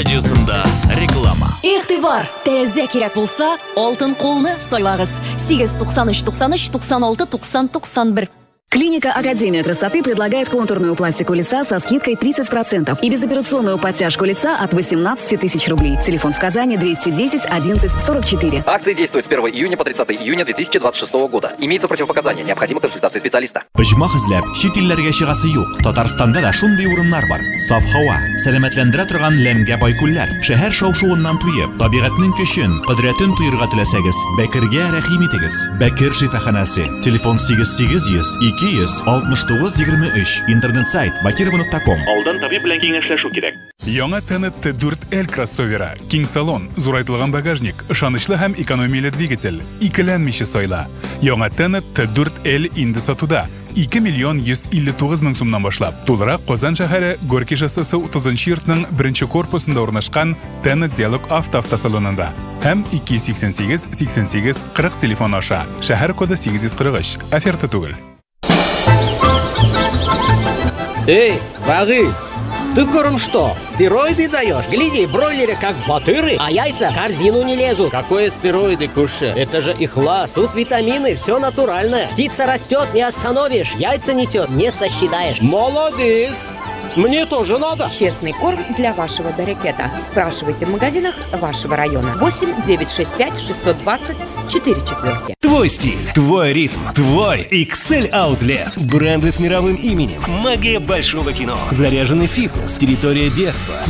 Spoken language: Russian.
радиосында реклама. Игътибар, тәрәзә кирәк булса, алтын кулны сайлагыз. 893 93 96 90 91. Клиника «Академия красоты» предлагает контурную пластику лица со скидкой 30% и безоперационную подтяжку лица от 18 тысяч рублей. Телефон в Казани 210 11 44. Акции действуют с 1 июня по 30 июня 2026 года. Имеются противопоказания. Необходима консультация специалиста. Оҗмах эзләп, чит илләргә чыгасы юк. Татарстанда да шундый урыннар бар. Саф һава, сәламәтләндерә торган ләмгә бай күлләр. Шәһәр шау-шуыннан туеп, табигатьнең көчен, кодрәтен туйырга теләсәгез, Бәкергә рәхим итегез. Бәкер шифаханәсе. Телефон 8800 269-23. Интернет-сайт bakirova.com. Алдан табиб белән киңәшләшү кирәк. Яңа Tennet T4L кроссоверы. Киң салон, зурайтылган багажник, ышанычлы һәм экономияле двигатель. Икеләнмичә сайла. Яңа Tennet T4L инде сатуда. 2 миллион 159 мең сумнан башлап. Тулырак Казан шәһәре Горький шоссесы 30-нчы йортның 1-нче корпусында урнашкан Tennet Диалог автосалонында. Һәм 288 88 40 телефон аша. Шәһәр коды 843. Оферта түгел. Эй, Вагы, ты куром что, стероиды даешь? Гляди, бройлеры как батыры, а яйца в корзину не лезут. Какое стероиды, Куша? Это же ихлас. Тут витамины, все натуральное. Птица растет, не остановишь. Яйца несет, не сосчитаешь. Молодец! Мне тоже надо. Честный корм для вашего берекета. Спрашивайте в магазинах вашего района. 8 965 620 44. Твой стиль, твой ритм, твой XL Outlet. Бренды с мировым именем. Магия большого кино. Заряженный фитнес. Территория детства.